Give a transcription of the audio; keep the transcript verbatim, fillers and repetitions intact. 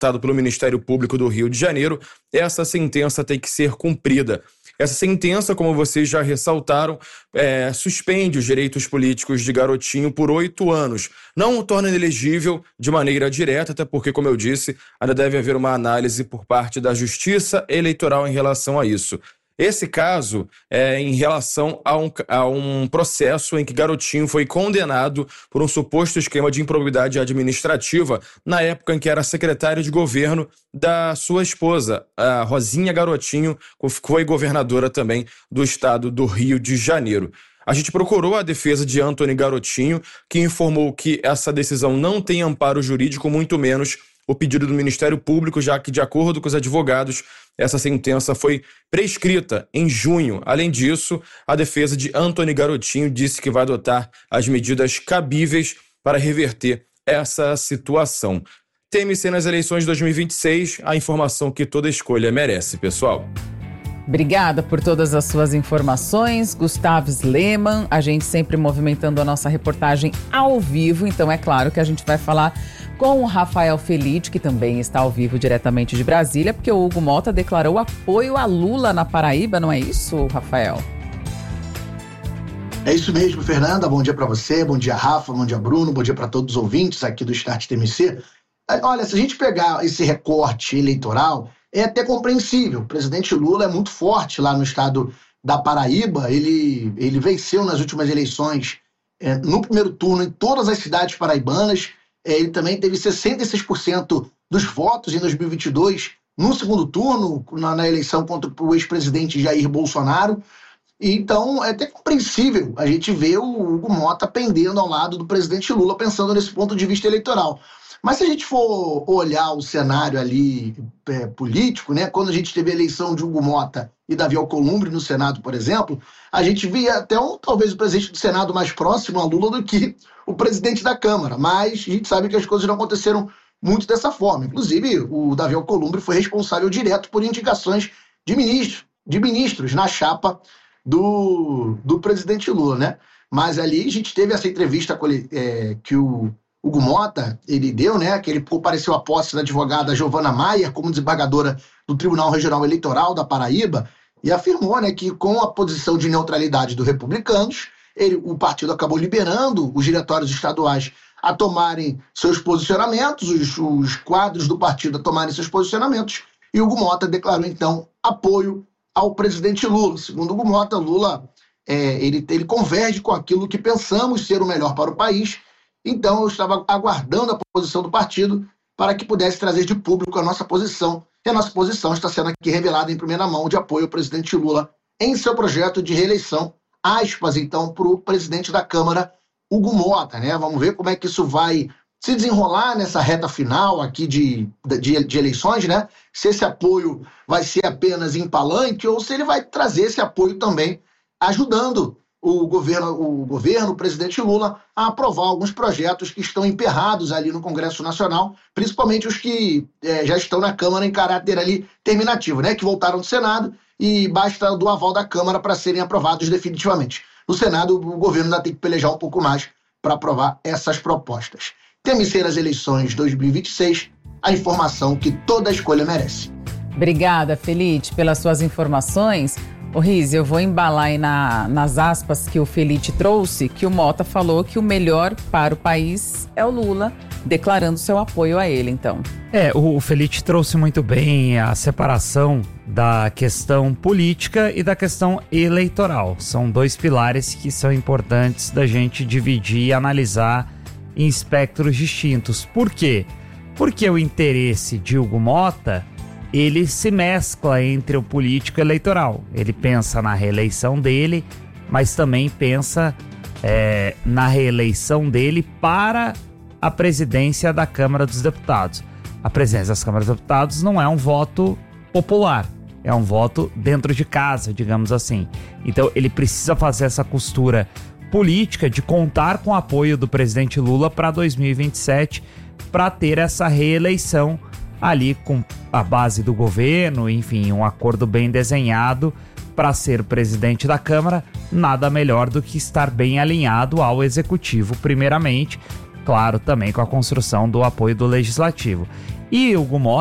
decretado pelo Ministério Público do Rio de Janeiro, essa sentença tem que ser cumprida. Essa sentença, como vocês já ressaltaram, é, suspende os direitos políticos de Garotinho por oito anos. Não o torna inelegível de maneira direta, até porque, como eu disse, ainda deve haver uma análise por parte da Justiça Eleitoral em relação a isso. Esse caso é em relação a um, a um processo em que Garotinho foi condenado por um suposto esquema de improbidade administrativa na época em que era secretário de governo da sua esposa, a Rosinha Garotinho, que foi governadora também do estado do Rio de Janeiro. A gente procurou a defesa de Antony Garotinho, que informou que essa decisão não tem amparo jurídico, muito menos o pedido do Ministério Público, já que, de acordo com os advogados, essa sentença foi prescrita em junho. Além disso, a defesa de Antony Garotinho disse que vai adotar as medidas cabíveis para reverter essa situação. T M C nas eleições de dois mil e vinte e seis, a informação que toda escolha merece, pessoal. Obrigada por todas as suas informações, Gustavo Sleman, a gente sempre movimentando a nossa reportagem ao vivo, então é claro que a gente vai falar com o Rafael Felite, que também está ao vivo diretamente de Brasília, porque o Hugo Mota declarou apoio a Lula na Paraíba, não é isso, Rafael? É isso mesmo, Fernanda, bom dia para você, bom dia Rafa, bom dia Bruno, bom dia para todos os ouvintes aqui do Start T M C. Olha, se a gente pegar esse recorte eleitoral, é até compreensível. O presidente Lula é muito forte lá no estado da Paraíba. Ele, ele venceu nas últimas eleições é, no primeiro turno em todas as cidades paraibanas. É, ele também teve sessenta e seis por cento dos votos em dois mil e vinte e dois no segundo turno, na, na eleição contra o ex-presidente Jair Bolsonaro. E, então, é até compreensível a gente ver o Hugo Mota pendendo ao lado do presidente Lula, pensando nesse ponto de vista eleitoral. Mas se a gente for olhar o cenário ali é, político, né, quando a gente teve a eleição de Hugo Mota e Davi Alcolumbre no Senado, por exemplo, a gente via até um, talvez o presidente do Senado mais próximo a Lula do que o presidente da Câmara. Mas a gente sabe que as coisas não aconteceram muito dessa forma. Inclusive, o Davi Alcolumbre foi responsável direto por indicações de ministros, de ministros na chapa do, do presidente Lula, né? Mas ali a gente teve essa entrevista é, que o Hugo Mota, ele deu, né, que ele compareceu à posse da advogada Giovana Maier como desembargadora do Tribunal Regional Eleitoral da Paraíba e afirmou, né, que com a posição de neutralidade dos republicanos, ele, o partido acabou liberando os diretórios estaduais a tomarem seus posicionamentos, os, os quadros do partido a tomarem seus posicionamentos, e Hugo Mota declarou, então, apoio ao presidente Lula. Segundo Hugo Mota, Lula é, ele, ele converge com aquilo que pensamos ser o melhor para o país. Então, eu estava aguardando a posição do partido para que pudesse trazer de público a nossa posição. E a nossa posição está sendo aqui revelada em primeira mão de apoio ao presidente Lula em seu projeto de reeleição. Aspas, então, para o presidente da Câmara, Hugo Mota, né? Vamos ver como é que isso vai se desenrolar nessa reta final aqui de, de, de eleições, né? Se esse apoio vai ser apenas em palanque ou se ele vai trazer esse apoio também ajudando o governo, o governo, o presidente Lula, a aprovar alguns projetos que estão emperrados ali no Congresso Nacional, principalmente os que é, já estão na Câmara em caráter ali terminativo, né, que voltaram do Senado e basta do aval da Câmara para serem aprovados definitivamente. No Senado, o governo ainda tem que pelejar um pouco mais para aprovar essas propostas. T M C nas eleições dois mil e vinte e seis, a informação que toda escolha merece. Obrigada, Felite, pelas suas informações. Ô Riz, eu vou embalar aí na, nas aspas que o Felite trouxe, que o Mota falou que o melhor para o país é o Lula, declarando seu apoio a ele, então. É, o Felite trouxe muito bem a separação da questão política e da questão eleitoral. São dois pilares que são importantes da gente dividir e analisar em espectros distintos. Por quê? Porque o interesse de Hugo Mota, ele se mescla entre o político e o eleitoral. Ele pensa na reeleição dele, mas também pensa é, na reeleição dele para a presidência da Câmara dos Deputados. A presidência das Câmaras dos Deputados não é um voto popular, é um voto dentro de casa, digamos assim. Então ele precisa fazer essa costura política de contar com o apoio do presidente Lula para dois mil e vinte e sete, para ter essa reeleição ali com a base do governo, enfim, um acordo bem desenhado para ser presidente da Câmara. Nada melhor do que estar bem alinhado ao Executivo, primeiramente, claro, também com a construção do apoio do Legislativo. E Hugo Mota